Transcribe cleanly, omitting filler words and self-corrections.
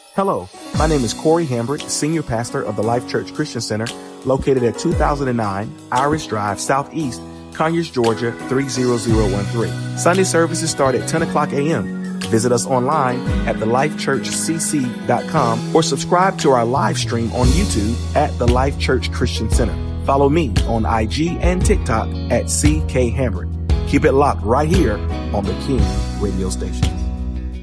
Hello, my name is Corey Hambert, Senior Pastor of the Life Church Christian Center, located at 2009 Irish Drive Southeast, Conyers, Georgia 30013. Sunday services start at 10 o'clock a.m. Visit us online at thelifechurchcc.com or subscribe to our live stream on YouTube at the Life Church Christian Center. Follow me on IG and TikTok at CK Hambert. Keep it locked right here on the King Radio Station.